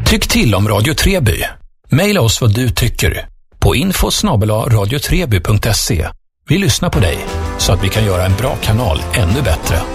Tyck till om Radio Treby. Maila oss vad du tycker på info@radiotreby.se. Vi lyssnar på dig så att vi kan göra en bra kanal ännu bättre.